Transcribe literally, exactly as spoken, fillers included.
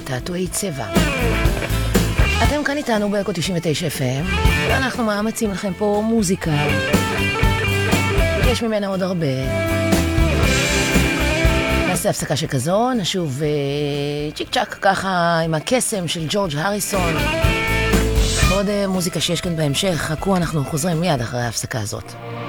תעתועי צבע. אתם כאן איתנו באקו תשעים ותשע אף אם, ואנחנו מאמצים לכם פה מוזיקה. יש ממנה עוד הרבה. נעשה הפסקה שכזו, נשוב uh, צ'יק צ'ק ככה עם הקסם של ג'ורג' הריסון. עוד uh, מוזיקה שיש כאן בהמשך, חכו, אנחנו חוזרים מיד אחרי ההפסקה הזאת.